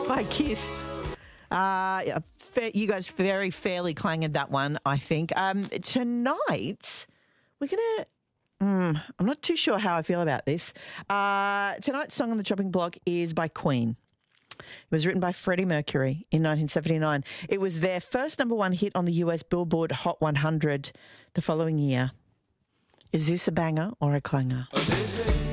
by Kiss. You guys very fairly clanged that one, I think. Tonight, we're going to... I'm not too sure how I feel about this. Tonight's song on the chopping block is by Queen. It was written by Freddie Mercury in 1979. It was their first number one hit on the US Billboard Hot 100 the following year. Is this a banger or a clanger?